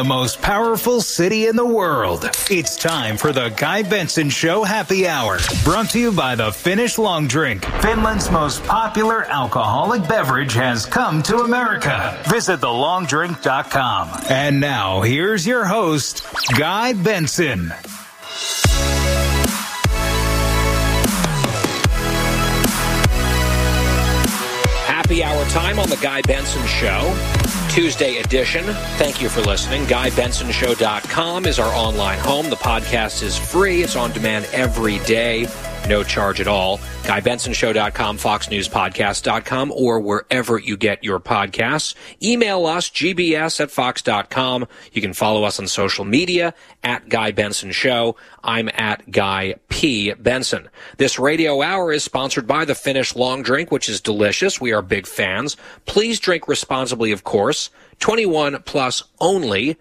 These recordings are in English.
The most powerful city in the world. It's time for the Guy Benson Show Happy Hour. Brought to you by the Finnish Long Drink. Finland's most popular alcoholic beverage has come to America. Visit thelongdrink.com. And now, here's your host, Guy Benson. Happy hour time on the Guy Benson Show. Tuesday edition. Thank you for listening. GuyBensonShow.com is our online home. The podcast is free. It's on demand every day. No charge at all. GuyBensonShow.com, FoxNewsPodcast.com, or wherever you get your podcasts. Email us, gbs@fox.com. You can follow us on social media, at Guy Benson Show. I'm at Guy P. Benson. This radio hour is sponsored by the Finnish Long Drink, which is delicious. We are big fans. Please drink responsibly, of course. 21 plus only.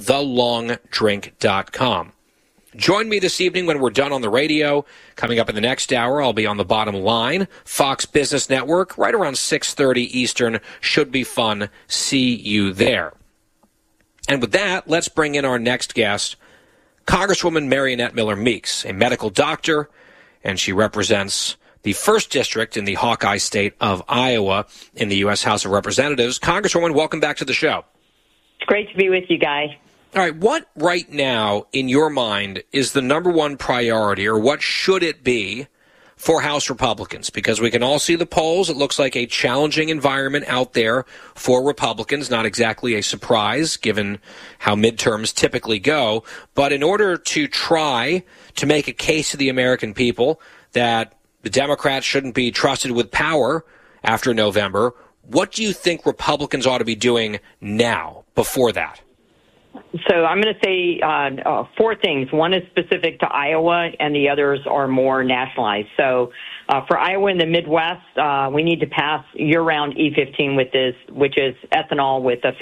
TheLongDrink.com. Join me this evening when we're done on the radio. Coming up in the next hour, I'll be on the bottom line. Fox Business Network, right around 6:30 Eastern. Should be fun. See you there. And with that, let's bring in our next guest, Congresswoman Mariannette Miller Meeks, a medical doctor, and she represents the 1st District in the Hawkeye State of Iowa in the U.S. House of Representatives. Congresswoman, welcome back to the show. It's great to be with you, Guy. All right, what right now, in your mind, is the number one priority, or what should it be for House Republicans? Because we can all see the polls. It looks like a challenging environment out there for Republicans, not exactly a surprise, given how midterms typically go. But in order to try to make a case to the American people that the Democrats shouldn't be trusted with power after November, what do you think Republicans ought to be doing now, before that? So I'm going to say 4 things. One is specific to Iowa, and the others are more nationalized. So for Iowa and the Midwest, we need to pass year-round E15 with this, which is ethanol with a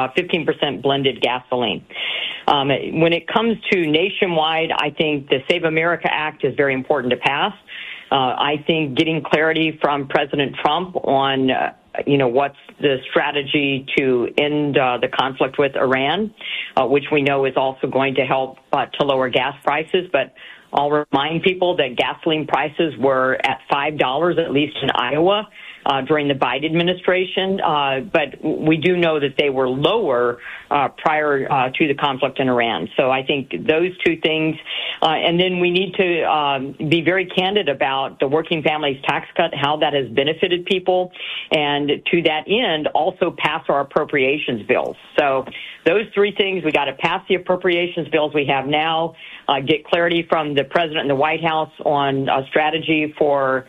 15% blended gasoline. When it comes to nationwide, I think the Save America Act is very important to pass. I think getting clarity from President Trump on what's the strategy to end the conflict with Iran, which we know is also going to help to lower gas prices. But I'll remind people that gasoline prices were at $5, at least in Iowa, during the Biden administration. But we do know that they were lower prior to the conflict in Iran. So I think those 2 things. And then we need to be very candid about the working families tax cut, how that has benefited people. And to that end, also pass our appropriations bills. So those 3 things, we got to pass the appropriations bills we have now, get clarity from the president and the White House on a strategy for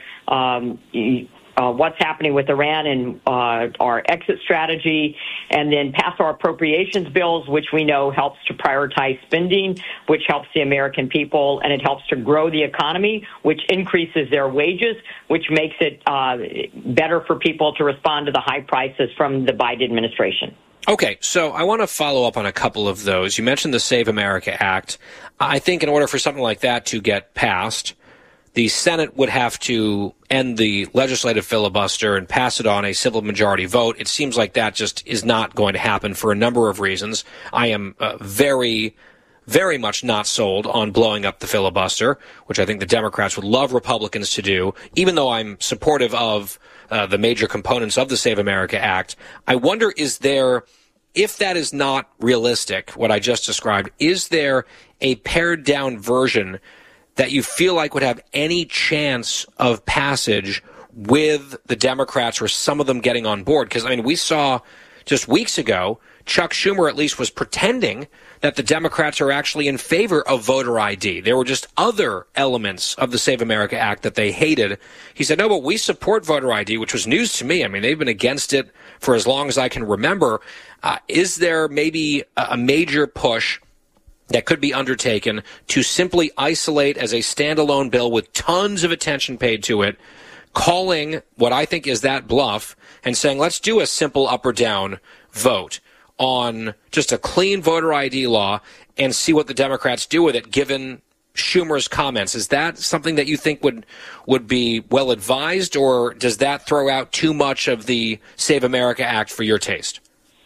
what's happening with Iran and our exit strategy, and then pass our appropriations bills, which we know helps to prioritize spending, which helps the American people, and it helps to grow the economy, which increases their wages, which makes it better for people to respond to the high prices from the Biden administration. Okay, so I want to follow up on a couple of those. You mentioned the Save America Act. I think in order for something like that to get passed, the Senate would have to end the legislative filibuster and pass it on a simple majority vote. It seems like that just is not going to happen for a number of reasons. I am very, very much not sold on blowing up the filibuster, which I think the Democrats would love Republicans to do, even though I'm supportive of the major components of the Save America Act. I wonder, if that is not realistic, what I just described, is there a pared down version that you feel like would have any chance of passage with the Democrats or some of them getting on board? Because, we saw just weeks ago, Chuck Schumer at least was pretending that the Democrats are actually in favor of voter ID. There were just other elements of the Save America Act that they hated. He said, no, but we support voter ID, which was news to me. They've been against it for as long as I can remember. Is there maybe a major push that could be undertaken to simply isolate as a standalone bill with tons of attention paid to it, calling what I think is that bluff and saying, let's do a simple up or down vote on just a clean voter ID law and see what the Democrats do with it, given Schumer's comments? Is that something that you think would be well advised, or does that throw out too much of the Save America Act for your taste?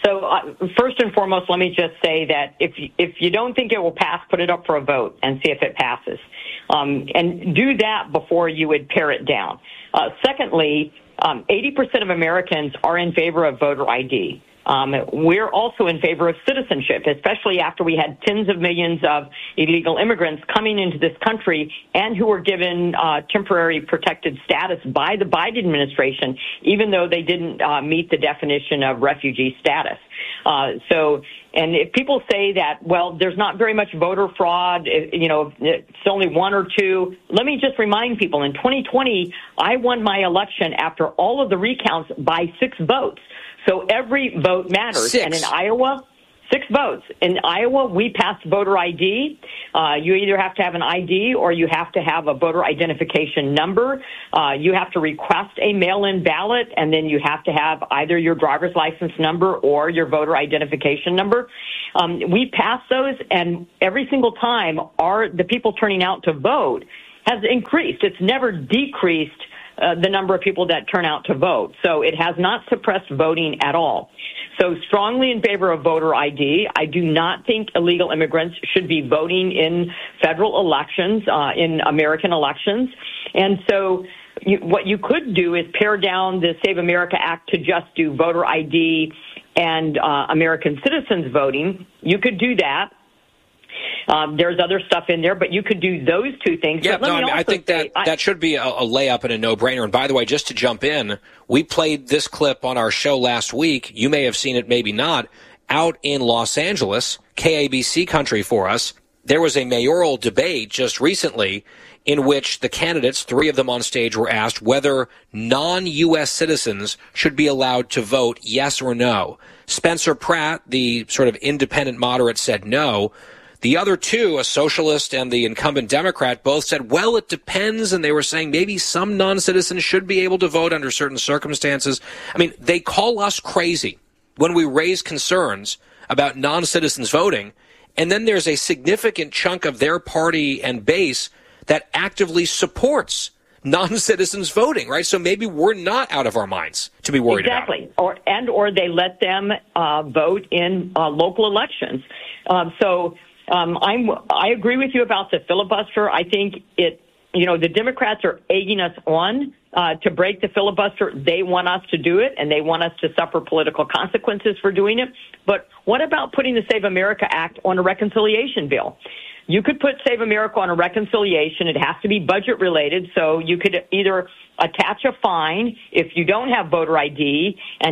So first and foremost, let me just say that if you don't think it will pass, put it up for a vote and see if it passes. And do that before you would pare it down. Secondly, 80% of Americans are in favor of voter ID. We're also in favor of citizenship, especially after we had tens of millions of illegal immigrants coming into this country and who were given temporary protected status by the Biden administration, even though they didn't meet the definition of refugee status. And if people say that, well, there's not very much voter fraud, it's only one or two, let me just remind people, in 2020, I won my election after all of the recounts by 6 votes. So every vote matters. 6. And in Iowa, 6 votes. In Iowa, we passed voter ID. You either have to have an ID or you have to have a voter identification number. You have to request a mail-in ballot, and then you have to have either your driver's license number or your voter identification number. We passed those, and every single time the people turning out to vote has increased. It's never decreased the number of people that turn out to vote. So it has not suppressed voting at all. So strongly in favor of voter ID. I do not think illegal immigrants should be voting in federal elections, in American elections. And so what you could do is pare down the Save America Act to just do voter ID and American citizens voting. You could do that. There's other stuff in there, but you could do those 2 things. Yeah, I think that should be a layup and a no-brainer. And by the way, just to jump in, we played this clip on our show last week. You may have seen it, maybe not. Out in Los Angeles, KABC country for us, there was a mayoral debate just recently in which the candidates, 3 of them on stage, were asked whether non-U.S. citizens should be allowed to vote, yes or no. Spencer Pratt, the sort of independent moderate, said no. The other 2, a socialist and the incumbent Democrat, both said, well, it depends, and they were saying maybe some non-citizens should be able to vote under certain circumstances. I mean, they call us crazy when we raise concerns about non-citizens voting, and then there's a significant chunk of their party and base that actively supports non-citizens voting, right? So maybe we're not out of our minds to be worried about. Exactly. Or they let them vote in local elections. I agree with you about the filibuster. I think the Democrats are egging us on to break the filibuster. They want us to do it, and they want us to suffer political consequences for doing it. But what about putting the Save America Act on a reconciliation bill? You could put Save America on a reconciliation. It has to be budget related, so you could either attach a fine if you don't have voter ID and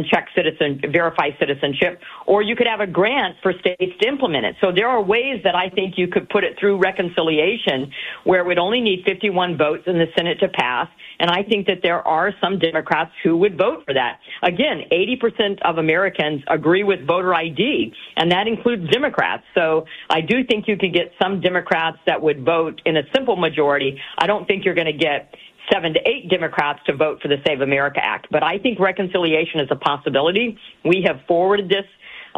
verify citizenship, or you could have a grant for states to implement it. So there are ways that I think you could put it through reconciliation where it would only need 51 votes in the Senate to pass, and I think that there are some Democrats who would vote for that. Again, 80% of Americans agree with voter ID, and that includes Democrats. So I do think you could get some Democrats that would vote in a simple majority. I don't think you're going to get 7 to 8 Democrats to vote for the Save America Act. But I think reconciliation is a possibility. We have forwarded this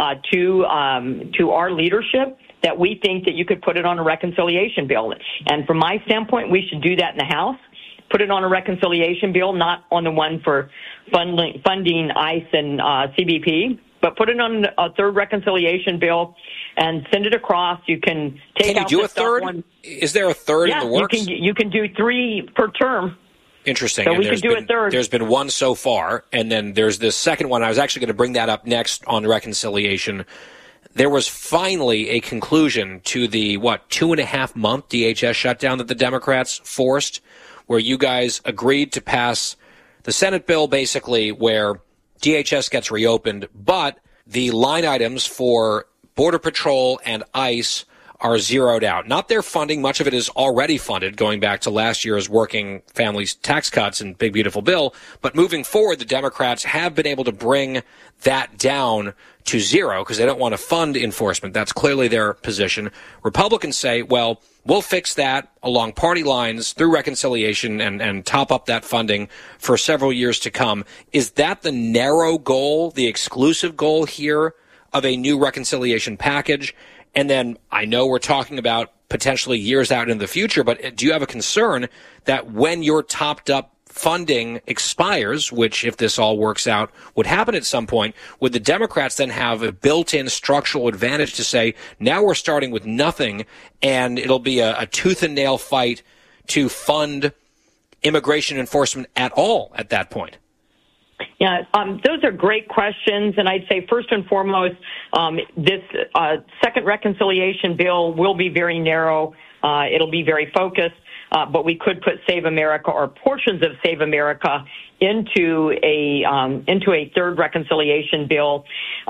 to our leadership, that we think that you could put it on a reconciliation bill. And from my standpoint, we should do that in the House. Put it on a reconciliation bill, not on the one for funding ICE and CBP, but put it on a third reconciliation bill and send it across. You can take out. Can you do a third? Is there a third in the works? You can do 3 per term. Interesting. So we could do a third. There's been one so far, and then there's this second one. I was actually going to bring that up next on reconciliation. There was finally a conclusion to the, 2.5-month DHS shutdown that the Democrats forced, where you guys agreed to pass the Senate bill, basically, where DHS gets reopened, but the line items for Border Patrol and ICE are zeroed out. Not their funding. Much of it is already funded, going back to last year's working families tax cuts and big, beautiful bill. But moving forward, the Democrats have been able to bring that down to zero because they don't want to fund enforcement. That's clearly their position. Republicans say, well, we'll fix that along party lines through reconciliation and top up that funding for several years to come. Is that the narrow goal, the exclusive goal here of a new reconciliation package? And then I know we're talking about potentially years out in the future, but do you have a concern that when your topped up funding expires, which if this all works out would happen at some point, would the Democrats then have a built-in structural advantage to say, now we're starting with nothing and it'll be a tooth and nail fight to fund immigration enforcement at all at that point? Yeah, those are great questions, and I'd say first and foremost, this second reconciliation bill will be very narrow. It'll be very focused, but we could put Save America or portions of Save America into a third reconciliation bill.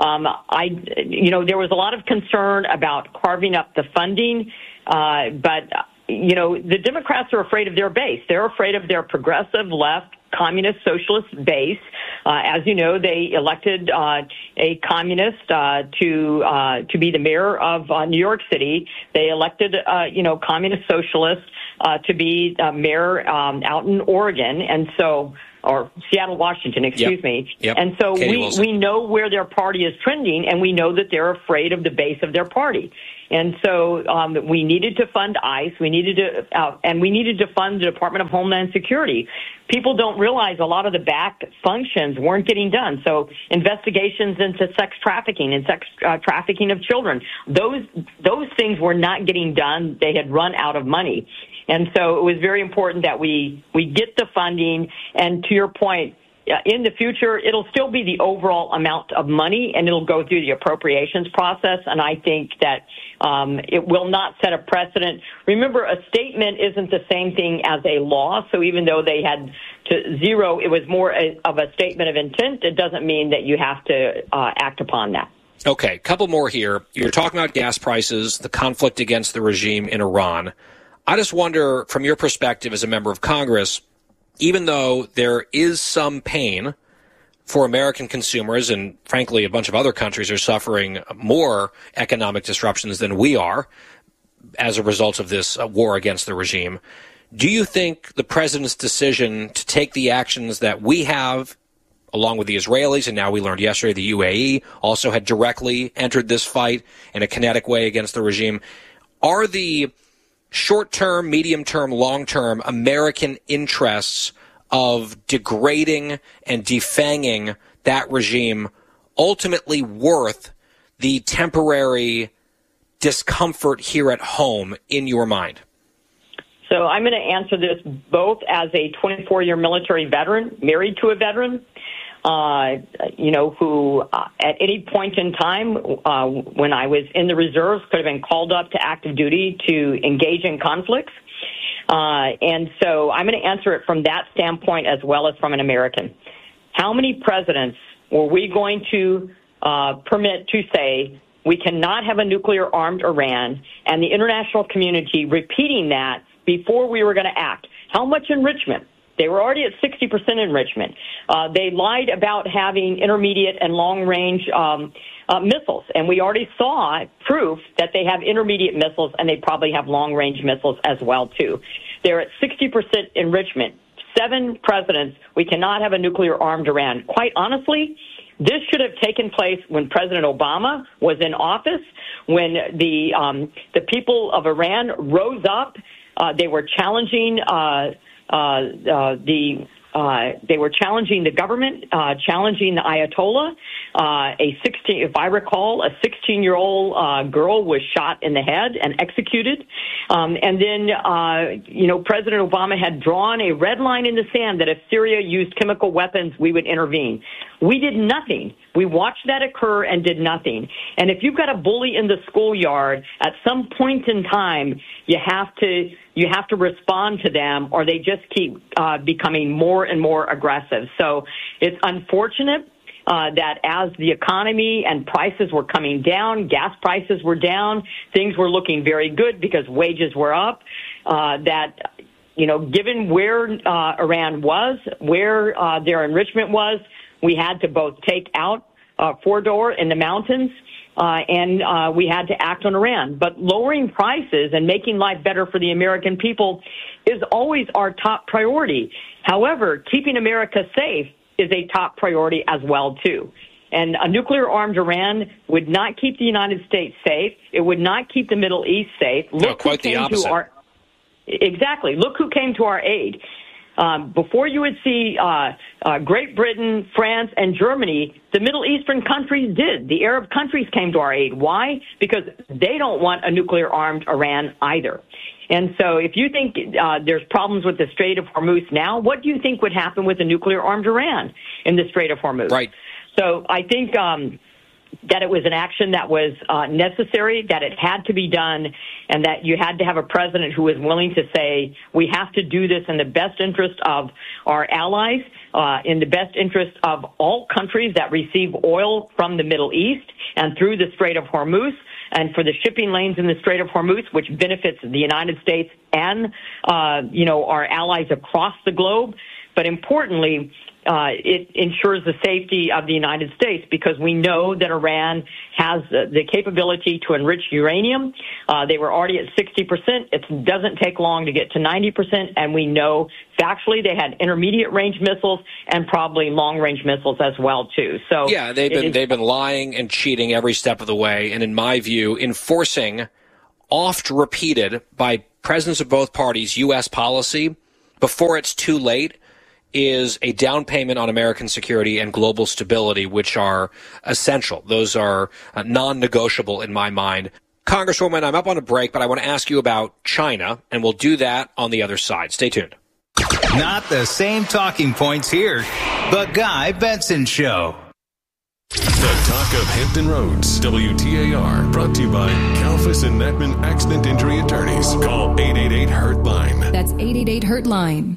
There was a lot of concern about carving up the funding, but the Democrats are afraid of their base. They're afraid of their progressive left communist socialist base. As you know, they elected a communist to be the mayor of New York City. They elected communist socialist to be mayor out in Oregon, or Seattle, Washington, excuse me. Yep. And so we know where their party is trending, and we know that they're afraid of the base of their party. And so we needed to fund ICE. We needed to fund the Department of Homeland Security. People don't realize a lot of the back functions weren't getting done. So investigations into sex trafficking and sex trafficking of children, those things were not getting done. They had run out of money. And so it was very important that we get the funding. And to your point, in the future, it'll still be the overall amount of money, and it'll go through the appropriations process. And I think that it will not set a precedent. Remember, a statement isn't the same thing as a law. So even though they had to zero, it was more of a statement of intent. It doesn't mean that you have to act upon that. Okay, couple more here. You're talking about gas prices, the conflict against the regime in Iran. I just wonder, from your perspective as a member of Congress, even though there is some pain for American consumers, and frankly, a bunch of other countries are suffering more economic disruptions than we are as a result of this war against the regime, do you think the president's decision to take the actions that we have, along with the Israelis, and now we learned yesterday the UAE also had directly entered this fight in a kinetic way against the regime, are the short-term, medium-term, long-term American interests of degrading and defanging that regime ultimately worth the temporary discomfort here at home in your mind? So I'm going to answer this both as a 24-year military veteran, married to a veteran, who at any point in time when I was in the reserves could have been called up to active duty to engage in conflicts. And so I'm going to answer it from that standpoint as well as from an American. How many presidents were we going to permit to say we cannot have a nuclear-armed Iran, and the international community repeating that before we were going to act? How much enrichment? They were already at 60% enrichment. They lied about having intermediate and long-range missiles, and we already saw proof that they have intermediate missiles, and they probably have long-range missiles as well, too. They're at 60% enrichment. 7 presidents, we cannot have a nuclear-armed Iran. Quite honestly, this should have taken place when President Obama was in office, when the people of Iran rose up. They were challenging they were challenging the government, challenging the Ayatollah. If I recall, a 16-year-old girl was shot in the head and executed. And then, President Obama had drawn a red line in the sand that if Syria used chemical weapons, we would intervene. We did nothing. We watched that occur and did nothing. And if you've got a bully in the schoolyard, at some point in time, you have to respond to them, or they just keep becoming more and more aggressive. So it's unfortunate that as the economy and prices were coming down, gas prices were down, things were looking very good because wages were up, given where Iran was, where their enrichment was, we had to both take out Fordow in the mountains, and we had to act on Iran. But lowering prices and making life better for the American people is always our top priority. However, keeping America safe is a top priority as well, too. And a nuclear-armed Iran would not keep the United States safe. It would not keep the Middle East safe. Quite the opposite. Exactly. Look who came to our aid. before you would see Great Britain, France, and Germany, the Middle Eastern countries did. The Arab countries came to our aid. Why? Because they don't want a nuclear-armed Iran either. And so if you think there's problems with the Strait of Hormuz now, what do you think would happen with a nuclear-armed Iran in the Strait of Hormuz? Right. So I think that it was an action that was necessary, that it had to be done, and that you had to have a president who was willing to say, we have to do this in the best interest of our allies, in the best interest of all countries that receive oil from the Middle East and through the Strait of Hormuz, and for the shipping lanes in the Strait of Hormuz, which benefits the United States and, our allies across the globe. But importantly, it ensures the safety of the United States, because we know that Iran has the capability to enrich uranium. They were already at 60%. It doesn't take long to get to 90%, and we know factually they had intermediate-range missiles and probably long-range missiles as well, too. So yeah, they've been lying and cheating every step of the way, and in my view, enforcing oft-repeated by presidents of both parties U.S. policy before it's too late is a down payment on American security and global stability, which are essential. Those are non-negotiable in my mind. Congresswoman, I'm up on a break, but I want to ask you about China, and we'll do that on the other side. Stay tuned. Not the same talking points here. The Guy Benson Show. The Talk of Hampton Roads, WTAR, brought to you by Kalfas and Natman Accident Injury Attorneys. Call 888-HURT-LINE. That's 888-HURT-LINE.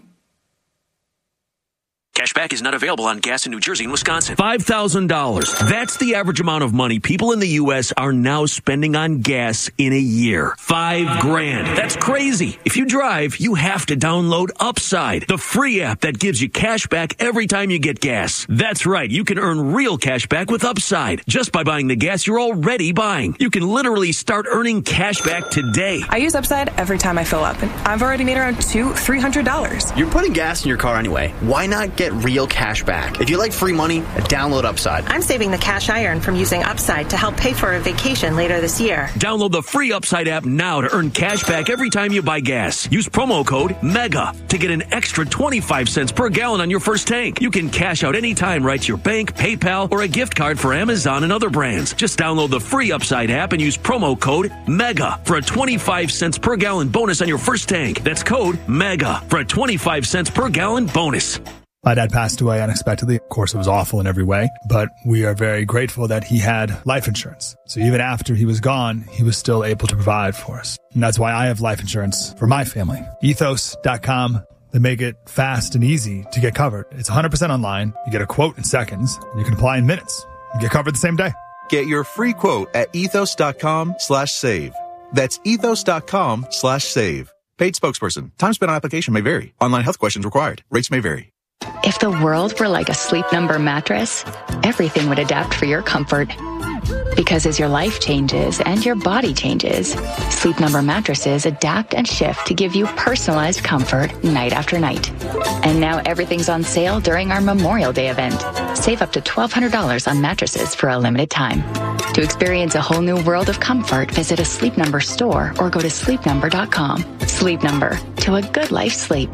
Cashback is not available on gas in New Jersey and Wisconsin. $5,000. That's the average amount of money people in the U.S. are now spending on gas in a year. $5,000. That's crazy. If you drive, you have to download Upside, the free app that gives you cash back every time you get gas. That's right. You can earn real cash back with Upside just by buying the gas you're already buying. You can literally start earning cash back today. I use Upside every time I fill up, and I've already made around $200-$300. You're putting gas in your car anyway. Why not get real cash back? If you like free money, download Upside. I'm saving the cash I earn from using Upside to help pay for a vacation later this year. Download the free Upside app now to earn cash back every time you buy gas. Use promo code MEGA to get an extra 25 cents per gallon on your first tank. You can cash out anytime right to your bank, PayPal, or a gift card for Amazon and other brands. Just download the free Upside app and use promo code MEGA for a 25 cents per gallon bonus on your first tank. That's code MEGA for a 25 cents per gallon bonus. My dad passed away unexpectedly. Of course, it was awful in every way, but we are very grateful that he had life insurance. So even after he was gone, he was still able to provide for us. And that's why I have life insurance for my family. Ethos.com. They make it fast and easy to get covered. It's 100% online. You get a quote in seconds, and you can apply in minutes. You get covered the same day. Get your free quote at ethos.com/save. That's ethos.com/save. Paid spokesperson. Time spent on application may vary. Online health questions required. Rates may vary. If the world were like a Sleep Number mattress, everything would adapt for your comfort. Because as your life changes and your body changes, Sleep Number mattresses adapt and shift to give you personalized comfort night after night. And now everything's on sale during our Memorial Day event. Save up to $1,200 on mattresses for a limited time. To experience a whole new world of comfort, visit a Sleep Number store or go to sleepnumber.com. Sleep Number, to a good life sleep.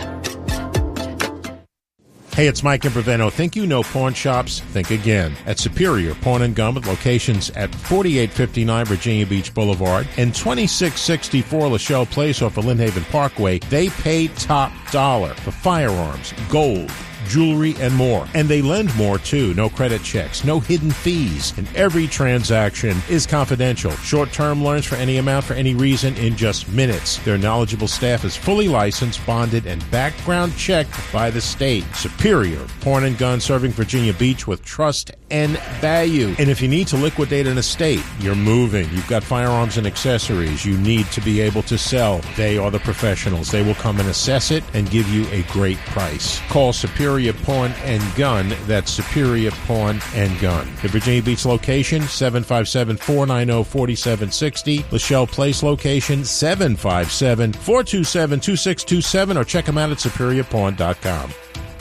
Hey, it's Mike Improviano. Think you know pawn shops? Think again. At Superior Pawn and Gun with locations at 4859 Virginia Beach Boulevard and 2664 Lachelle Place off of Lynn Haven Parkway, they pay top dollar for firearms, gold, jewelry, and more. And they lend more, too. No credit checks, no hidden fees, and every transaction is confidential. Short-term loans for any amount for any reason in just minutes. Their knowledgeable staff is fully licensed, bonded, and background checked by the state. Superior Pawn and Gun, serving Virginia Beach with trust and value. And if you need to liquidate an estate, you're moving, you've got firearms and accessories you need to be able to sell, they are the professionals. They will come and assess it and give you a great price. Call Superior Pawn and Gun. That's Superior Pawn and Gun. The Virginia Beach location, 757-490-4760. Lachelle Place location, 757-427-2627, or check them out at superiorpawn.com.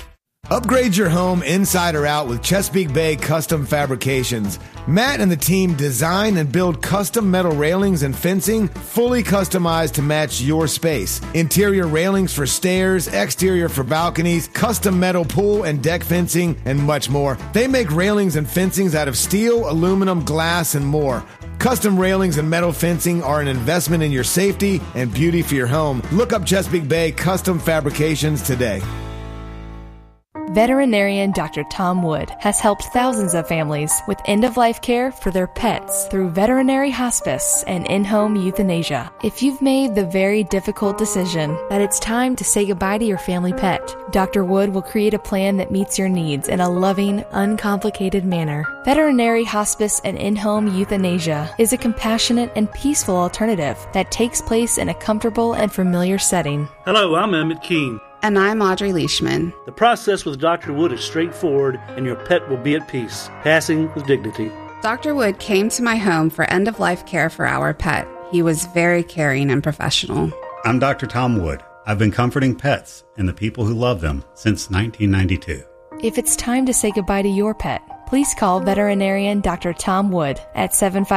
Upgrade your home inside or out with Chesapeake Bay Custom Fabrications. Matt and the team design and build custom metal railings and fencing fully customized to match your space. Interior railings for stairs, exterior for balconies, custom metal pool and deck fencing, and much more. They make railings and fencings out of steel, aluminum, glass, and more. Custom railings and metal fencing are an investment in your safety and beauty for your home. Look up Chesapeake Bay Custom Fabrications today. Veterinarian Dr. Tom Wood has helped thousands of families with end-of-life care for their pets through veterinary hospice and in-home euthanasia. If you've made the very difficult decision that it's time to say goodbye to your family pet, Dr. Wood will create a plan that meets your needs in a loving, uncomplicated manner. Veterinary hospice and in-home euthanasia is a compassionate and peaceful alternative that takes place in a comfortable and familiar setting. Hello, I'm Emmett Keene. And I'm Audrey Leishman. The process with Dr. Wood is straightforward, and your pet will be at peace, passing with dignity. Dr. Wood came to my home for end-of-life care for our pet. He was very caring and professional. I'm Dr. Tom Wood. I've been comforting pets and the people who love them since 1992. If it's time to say goodbye to your pet, please call veterinarian Dr. Tom Wood at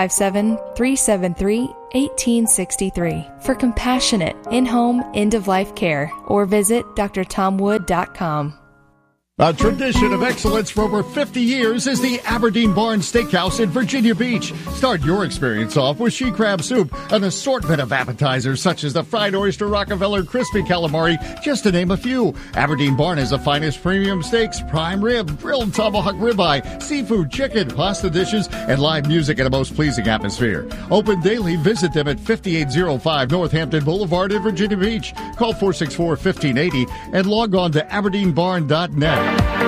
757-373-1863 for compassionate in-home end-of-life care, or visit drtomwood.com. A tradition of excellence for over 50 years is the Aberdeen Barn Steakhouse in Virginia Beach. Start your experience off with she crab soup, an assortment of appetizers such as the fried oyster, Rockefeller, crispy calamari, just to name a few. Aberdeen Barn has the finest premium steaks, prime rib, grilled tomahawk ribeye, seafood, chicken, pasta dishes, and live music in a most pleasing atmosphere. Open daily. Visit them at 5805 Northampton Boulevard in Virginia Beach. Call 464-1580 and log on to aberdeenbarn.net.